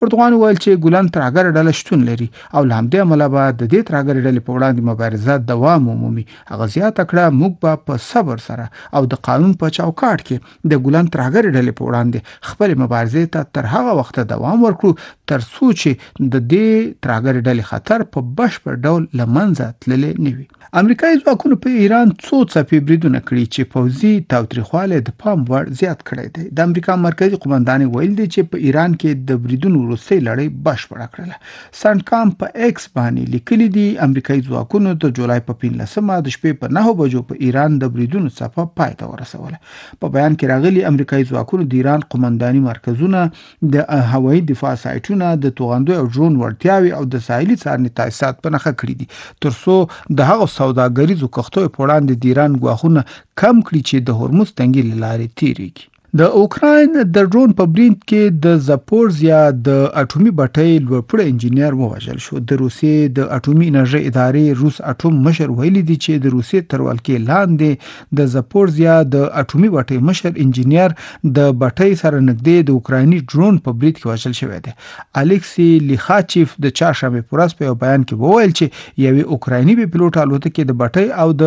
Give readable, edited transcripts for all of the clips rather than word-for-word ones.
اردوغان وویل چې ګولان ترهګر ډله شتون لري او له همدې امله به د دې ترهګر ډلې په وړاندې مبارزه دوام ومومي. هغه زیاته کړه موږ به په صبر سره او د قانون په چوکاټ کې د ګولان ترهګر ډلې په وړاندې خپل مبارزې ته تر هغه وخته دوام ورکړو تر څو چې د دې ترهګر ډلې خطر په بشپړ ډول له منځه تللی نه وي. امریکایي ځواکونو په ایران څو څپې بریدونه کړي چې پوځي تاوتریخوالی د پام وړ زیات کړی دی. د امریکا مرکزي قومندان ویل دی چې په ایران کې د بریدونو وروستۍ لړۍ بشپړه کړله. سنټکام په ایکس باندې لیکلي دي امریکایي ځواکونو د جولای په 15مه د شپې په 9 بجو په ایران د بریدونو څپه پای ته ورسوله. په بیان کې راغلي امریکایي ځواکونو د ایران قومنداني مرکزونه، د هوایي دفاع سایټونه، د توغندو او ډرون وړتیاوې او د ساحلي څارنې تاسیسات په نښه کړي دي ترڅو د هغو سوداګریزو کښتیو په وړاندې د ایران ګواښونه کم کړي چې د هرمز تنګي له لارې تیریږي. د اوکراین د ډرون په برید کې د زاپورزیا د اټومي بټۍ لوړپوړی انجینر ووژل شو. د روسیې د اټومي انرژۍ ادارې روس اټوم مشر ویلي دی چې د روسیې تر ولکې لاندې د زاپورزیا د اټومي بټۍ مشر انجینر د بټۍ سره نږدې د اوکرایني ډرون په برید کې وژل شوی دی. الکسی لیخاچیف د چهارشنبې په ورځ په یو بیان کې وویل چې یوې اوکرایني بې پیلوټ الوتکې د بټۍ او د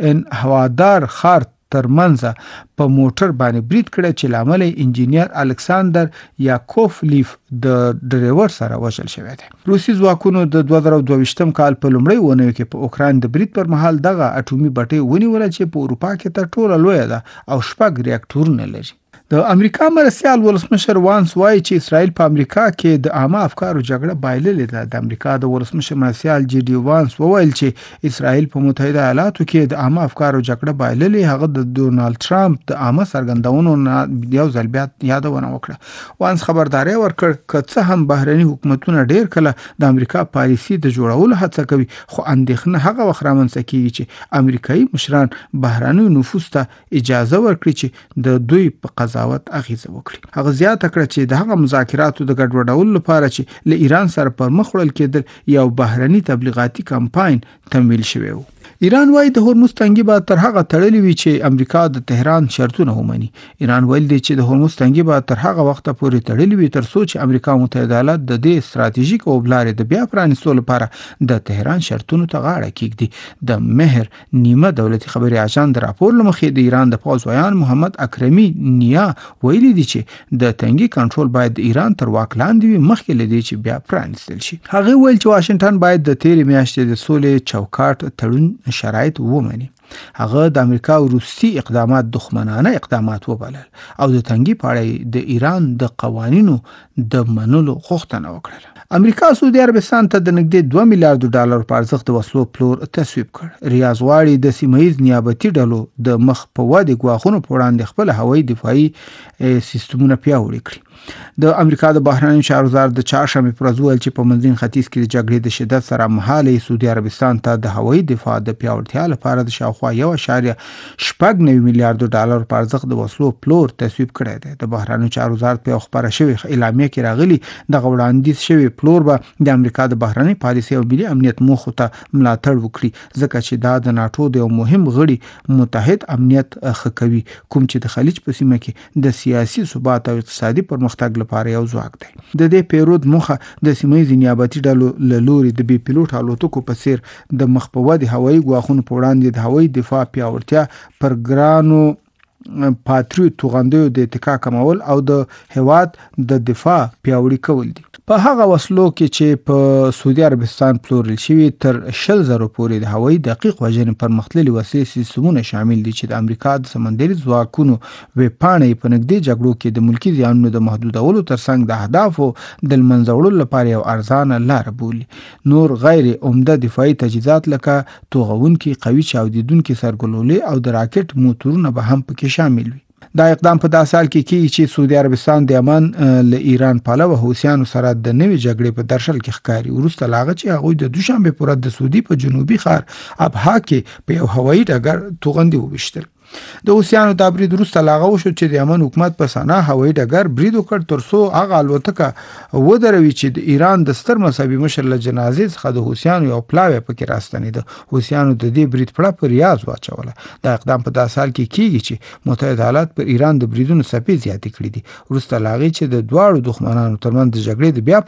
هوادار ښار ترمنځ په موټر باندې برید کړی چې لامل انجینر الکساندر یاکوفلیف د ډرایور سره وژل شوی دی. روسي ځواکونو د 2022 کال په لومړۍ اونۍ کې په اوکراین د برید پر مهال دغه اټومي بټۍ ونیوله چې په اروپا کې تر ټولو لویه ده او 6 ریاکټورونه لري. د امریکا مرستیال ولسمشر وانس وایي چې اسرائیل په امریکا کې د عامه افکارو جګړه بایللې ده. د امریکا د ولسمشر مرستیال جی ډي وانس وویل چې اسرائیل په متحده ایالاتو کې د عامه افکارو جګړه بایللې. هغه د ډونالد ټرمپ د عامه څرګندونو نه یو ځل بیا یادونه وکړه. وانس خبرداري ورکړ که څه هم بهرني حکومتونه ډیر کله د امریکا پالیسي د جوړولو هڅه کوي خو اندېښنه هغه وخت رامنځته کیږي چې امریکایي مشران بهرني نفوذ ته اجازه ورکړي چې د دوی په قضاوت اغیزه وکړي. هغه زیاته کړه چې د هغه مذاکراتو د ګډوډولو لپاره چې له ایران سره پر مخ وړل کېدل یو بهرني تبلیغاتي کمپاین تمویل شوی و. ایران وايي د هرمز تنګي به تر هغه تړلې وي چې امریکا د تهران شرطونه ومني. ایران ویل دی چې د هرمز تنګي به تر هغه وخت پورې تړلې وي تر څو چې امریکا متحده ایالات د دې ستراتیژیک اوبلارې د بیا پرانیستلو لپاره د تهران شرطونو ته غاړه کېږدي. د مهر نیمه دولتي خبري اژانس د راپور لمخې د ایران د پوځ ویان محمد اکرمی نیا ویلي دی چې د تنګي کنټرول باید د ایران تر واک لاندې وي مخکې لدی چې بیا پرانیستل شي. هغه ویل چې واشنگټن باید د تیرې میاشتې د سولې چوکاټ تړون شرایط ومني. هغه د امریکا او روسي اقدامات دښمنانه اقدامات وبلل او د تنګي په اړه د ایران د قوانینو د منلو غوښتنه وکړه. امریکا سعودي عربستان ته د نږدې 2 میلیارډ ډالر په ارزښت د وسلو پلور تصویب کړ. ریاض غواړي د سیمه‌ییز نیابتي ډلو د مخ په ودې ګواښونو په وړاندې خپل هوایي دفاعي سیستمونه پیاوړي کړي. د امریکا د بهرنیو چارو وزارت د چهارشنبې پر ورځ ویل چې په منځني ختیځ کې د جګړې د شدت سره مهاله سعودي عربستان ته د هوایي دفاع د پیاوړتیا لپاره د شاوخوا 1.9 میلیارډ ډالر په ارزښت د وسلو پلور تصویب کړی دی. د بهرنیو چارو وزارت په خبره شوی اعلامیه کې راغلي د وړاندیز شوی پلور به د امریکا د بهرنی پالیسي او ملي امنیت موخو ته ملاتړ وکړي ځکه چې دا د ناتو د یو مهم غړي متحد امنیت ښه کوي کوم چې د خلیج په سیمه کې د سیاسي ثبات او اقتصادي پرمختګ لپاره یو ځواک دی. د دې پیرود موخه د سیمه‌ییز نیابتي ډلو له لوري د بي پیلوټ الوتکو په څیر د مخ په ودې هوایي ګواښونو په وړاندې د هوایي دفاع پیاوړتیا پر ګرانو پاتریوت توغندیو د اتکا کمول او د هواد د دفاع پیاوړي کول دي. په هغه وسلو کې چې په سعودي عربستان پلورل شوي تر 20,000 پورې د هوایي دقیق وژنې پرمختللي وسلې سیستمونه شامل دي چې د امریکا د سمندري ځواکونو وپاڼې په نږدې جګړو کې د ملکي زیانونو د محدودولو ترڅنګ د اهدافو د منځ وړلو لپاره یو ارزانه لار بولي. نور غیر عمده دفاعي تجهیزات لکه توغونکي قوي چاودیدونکي سرګلولې او د راکټ موټرونه به هم پکې شامل وي. دا اقدام په داسې حال کې کیږي چې سعودي عربستان د یمن له ایران پلوه حوثیانو سره د نوې جګړې په درشل کې ښکاري وروسته لا هغه چې هغوی د دوشنبه پر ورځ د سعودي په جنوبي ښار ابها کې په یو هوایي ډګر توغندي وویشتل. د حوثیانو دا برید وروسته لا هغه وشو چې د یمن حکومت په سنا هوایي ډګر برید وکړ ترڅو هغه الوتکه ودروي چې د ایران د ستر مذهبي مشر له جنازې څخه د حوثیانو یو پلاوی پکې راستنېده. حوثیانو د دې برید پړه په ریاض واچوله. دا اقدام په داسې حال کې کیږي چې متحده ایالات پر ایران د بریدونو څپې زیاتې کړې دي وروسته لا هغې چې د دواړو دښمنانو ترمنځ د جګړې د بیا